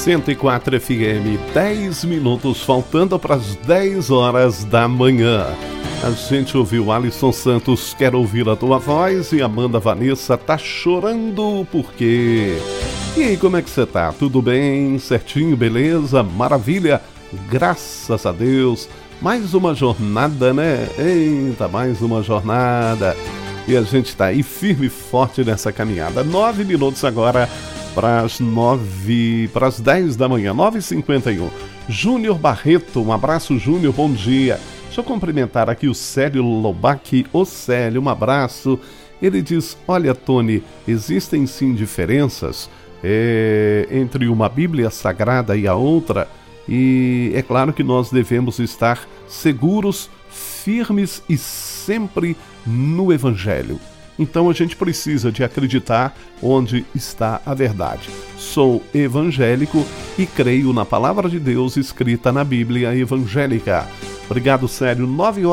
104 FM, 10 minutos faltando para as 10 horas da manhã. A gente ouviu Alisson Santos, Quero Ouvir a Tua Voz, e Amanda Vanessa, Tá Chorando Por Quê? E aí, como é que você tá? Tudo bem? Certinho? Beleza? Maravilha? Graças a Deus. Mais uma jornada, né? Eita, mais uma jornada. E a gente tá aí firme e forte nessa caminhada. 9 minutos agora para as 10 da manhã, 9h51. Júnior Barreto, um abraço, Júnior, bom dia. Deixa eu cumprimentar aqui o Célio Lobac. Ô Célio, um abraço. Ele diz, olha Tony, existem sim diferenças entre uma Bíblia Sagrada e a outra, e é claro que nós devemos estar seguros, firmes e sempre no Evangelho. Então a gente precisa de acreditar onde está a verdade. Sou evangélico e creio na palavra de Deus escrita na Bíblia evangélica. Obrigado, Célio.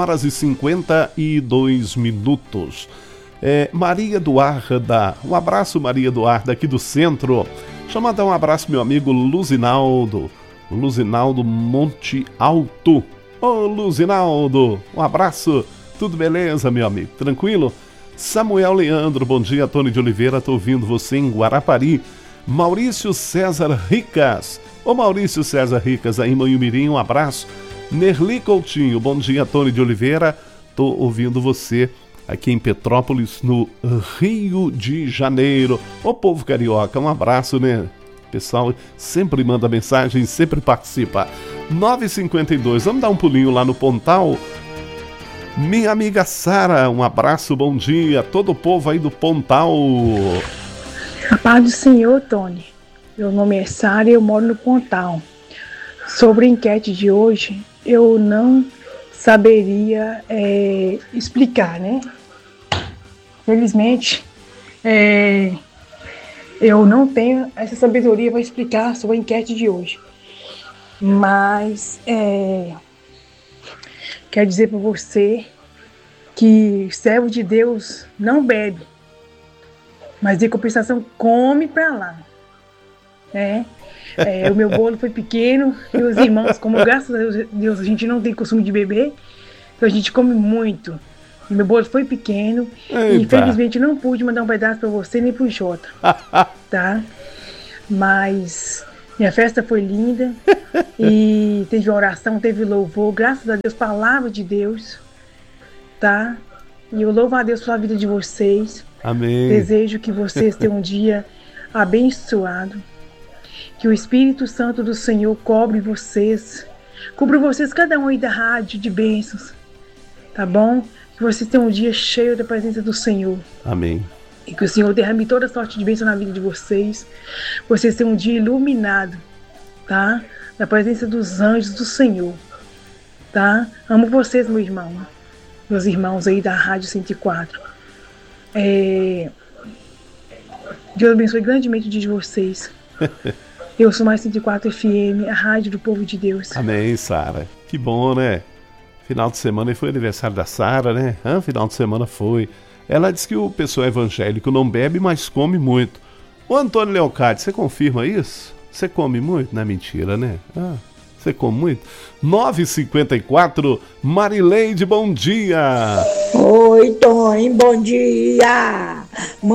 9h52 minutos. Maria Eduarda, um abraço, Maria Eduarda, aqui do centro. Deixa eu mandar um abraço, meu amigo Luzinaldo Monte Alto. Ô, Luzinaldo, um abraço. Tudo beleza, meu amigo? Tranquilo? Samuel Leandro, bom dia, Tony de Oliveira, tô ouvindo você em Guarapari. Maurício César Ricas, ô Maurício César Ricas, aí em Manhumirim, um abraço. Nerli Coutinho, bom dia, Tony de Oliveira, tô ouvindo você aqui em Petrópolis, no Rio de Janeiro. Ô povo carioca, um abraço, né? O pessoal sempre manda mensagem, sempre participa. 9h52, vamos dar um pulinho lá no Pontal. Minha amiga Sara, um abraço, bom dia, todo o povo aí do Pontal. A paz do Senhor, Tony. Meu nome é Sara e eu moro no Pontal. Sobre a enquete de hoje, eu não saberia explicar, né? Felizmente, eu não tenho essa sabedoria para explicar sobre a enquete de hoje. Mas quero dizer para você que servo de Deus não bebe, mas em compensação come para lá, né? O meu bolo foi pequeno e os irmãos, como graças a Deus a gente não tem costume de beber, então a gente come muito. E meu bolo foi pequeno. Eita. E infelizmente não pude mandar um pedaço para você nem pro Jota, tá? Mas minha festa foi linda e teve oração, teve louvor, graças a Deus, palavra de Deus, tá? E eu louvo a Deus pela vida de vocês. Amém. Desejo que vocês tenham um dia abençoado, que o Espírito Santo do Senhor cubra vocês cada um aí da rádio de bênçãos, tá bom? Que vocês tenham um dia cheio da presença do Senhor. Amém. E que o Senhor derrame toda sorte de bênção na vida de vocês. Vocês tenham um dia iluminado, tá? Na presença dos anjos do Senhor, tá? Amo vocês, meu irmão. Meus irmãos aí da Rádio 104. Deus abençoe grandemente o dia de vocês. Eu sou mais 104 FM, a rádio do povo de Deus. Amém, Sara. Que bom, né? Final de semana foi aniversário da Sara, né? Final de semana foi. Ela diz que o pessoal evangélico não bebe, mas come muito. Ô Antônio Leocádio, você confirma isso? Você come muito? Não é mentira, né? Você come muito? 9h54, Marileide, bom dia! Oi, Tony, bom dia!